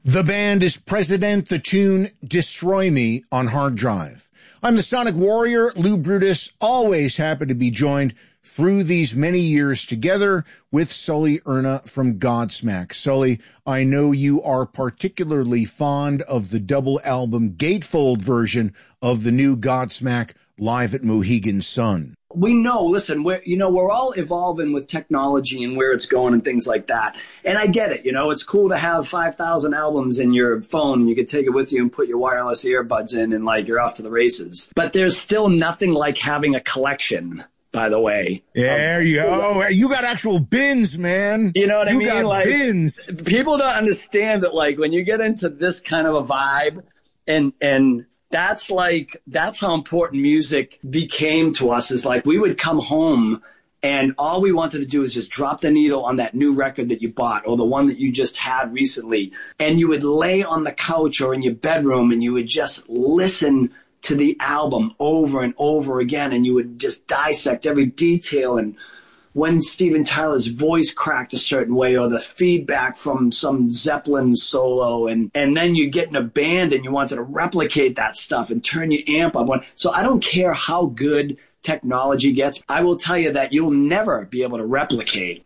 The band is President, the tune Destroy Me on hard drive. I'm the Sonic Warrior, Lou Brutus, always happy to be joined through these many years together with Sully Erna from Godsmack. Sully, I know you are particularly fond of the double album gatefold version of the new Godsmack Live at Mohegan Sun. We know, listen, we're all evolving with technology and where it's going and things like that. And I get it, it's cool to have 5,000 albums in your phone and you can take it with you and put your wireless earbuds in and you're off to the races. But there's still nothing like having a collection, by the way. There you go. You got actual bins, man. You know what I mean? You got bins. People don't understand that, when you get into this kind of a vibe and that's how important music became to us, is we would come home and all we wanted to do is just drop the needle on that new record that you bought or the one that you just had recently. And you would lay on the couch or in your bedroom and you would just listen to the album over and over again. And you would just dissect every detail and when Steven Tyler's voice cracked a certain way or the feedback from some Zeppelin solo. And then you get in a band and you wanted to replicate that stuff and turn your amp up. So I don't care how good technology gets. I will tell you that you'll never be able to replicate